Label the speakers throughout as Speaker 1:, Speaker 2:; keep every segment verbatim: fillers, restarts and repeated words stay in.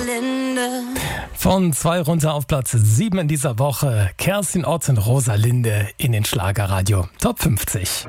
Speaker 1: Rosalinde.
Speaker 2: Von zwei runter auf Platz sieben in dieser Woche. Kerstin Ott und Rosalinde in den Schlagerradio Top fünfzig.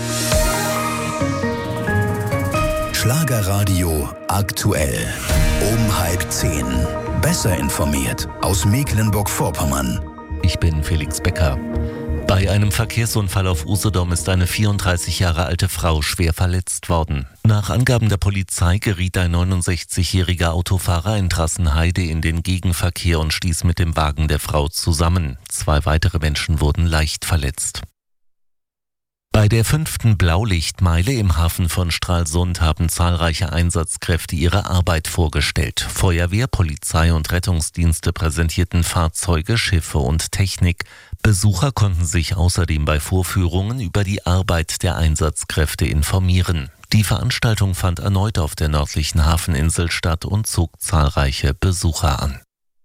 Speaker 3: Schlagerradio aktuell. Um halb zehn. Besser informiert aus Mecklenburg-Vorpommern.
Speaker 4: Ich bin Felix Becker. Bei einem Verkehrsunfall auf Usedom ist eine vierunddreißig Jahre alte Frau schwer verletzt worden. Nach Angaben der Polizei geriet ein neunundsechzigjähriger Autofahrer in Trassenheide in den Gegenverkehr und stieß mit dem Wagen der Frau zusammen. Zwei weitere Menschen wurden leicht verletzt. Bei der fünften Blaulichtmeile im Hafen von Stralsund haben zahlreiche Einsatzkräfte ihre Arbeit vorgestellt. Feuerwehr, Polizei und Rettungsdienste präsentierten Fahrzeuge, Schiffe und Technik. Besucher konnten sich außerdem bei Vorführungen über die Arbeit der Einsatzkräfte informieren. Die Veranstaltung fand erneut auf der nördlichen Hafeninsel statt und zog zahlreiche Besucher an.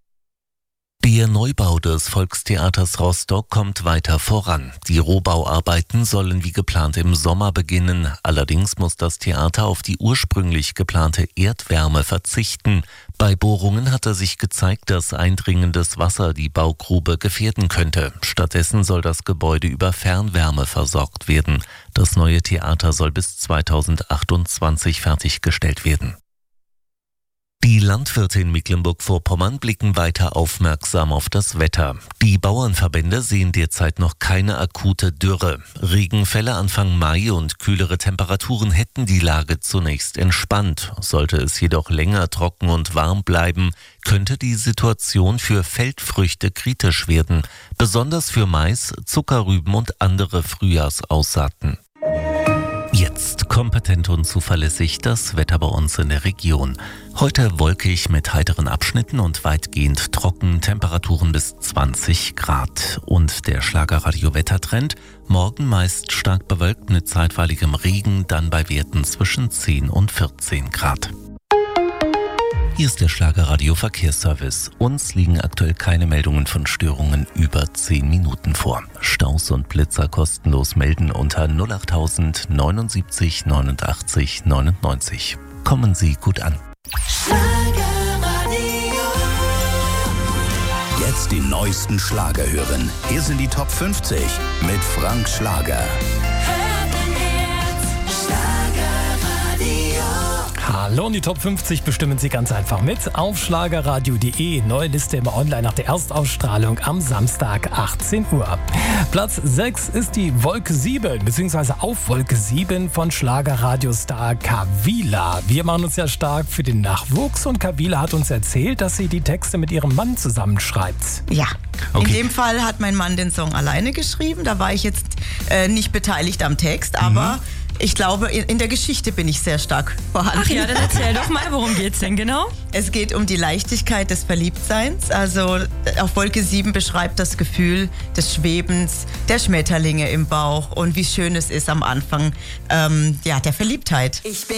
Speaker 4: Der Neubau des Volkstheaters Rostock kommt weiter voran. Die Rohbauarbeiten sollen wie geplant im Sommer beginnen. Allerdings muss das Theater auf die ursprünglich geplante Erdwärme verzichten. Bei Bohrungen hatte sich gezeigt, dass eindringendes Wasser die Baugrube gefährden könnte. Stattdessen soll das Gebäude über Fernwärme versorgt werden. Das neue Theater soll bis zweitausendachtundzwanzig fertiggestellt werden. Die Landwirte in Mecklenburg-Vorpommern blicken weiter aufmerksam auf das Wetter. Die Bauernverbände sehen derzeit noch keine akute Dürre. Regenfälle Anfang Mai und kühlere Temperaturen hätten die Lage zunächst entspannt. Sollte es jedoch länger trocken und warm bleiben, könnte die Situation für Feldfrüchte kritisch werden. Besonders für Mais, Zuckerrüben und andere Frühjahrsausaaten. Jetzt kompetent und zuverlässig das Wetter bei uns in der Region. Heute wolkig mit heiteren Abschnitten und weitgehend trocken, Temperaturen bis zwanzig Grad. Und der Schlagerradio-Wettertrend: morgen meist stark bewölkt mit zeitweiligem Regen, dann bei Werten zwischen zehn und vierzehn Grad. Hier ist der Schlagerradio Verkehrsservice. Uns liegen aktuell keine Meldungen von Störungen über zehn Minuten vor. Staus und Blitzer kostenlos melden unter null achttausend neunundsiebzig neunundachtzig neunundneunzig. Kommen Sie gut an.
Speaker 1: Schlagerradio.
Speaker 3: Jetzt die neuesten Schlager hören. Hier sind die Top fünfzig mit Frank Schlager.
Speaker 2: Hallo, und die Top fünfzig bestimmen Sie ganz einfach mit auf schlagerradio punkt de. Neue Liste immer online nach der Erstausstrahlung am Samstag achtzehn Uhr. Platz sechs ist die Wolke sieben, beziehungsweise auf Wolke sieben von Schlagerradiostar Kavila. Wir machen uns ja stark für den Nachwuchs und Kavila hat uns erzählt, dass sie die Texte mit ihrem Mann zusammenschreibt.
Speaker 5: Ja,
Speaker 2: Okay.
Speaker 5: in dem Fall hat mein Mann den Song alleine geschrieben. Da war ich jetzt äh, nicht beteiligt am Text, aber ich glaube, in, in der Geschichte bin ich sehr stark vorhanden.
Speaker 6: Ach ja, dann erzähl doch mal, worum geht's denn genau?
Speaker 5: Es geht um die Leichtigkeit des Verliebtseins. Also auf Wolke sieben beschreibt das Gefühl des Schwebens, der Schmetterlinge im Bauch und wie schön es ist am Anfang ähm, ja, der Verliebtheit.
Speaker 1: Ich bin